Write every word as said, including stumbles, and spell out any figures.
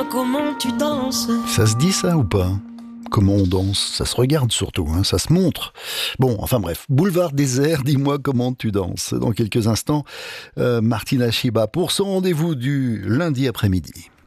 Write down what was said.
Comment tu danses? Ça se dit ça ou pas? Comment on danse? Ça se regarde surtout, hein, ça se montre. Bon, enfin bref, Boulevard désert, dis-moi comment tu danses. Dans quelques instants, euh, Martina Shiba pour son rendez-vous du lundi après-midi.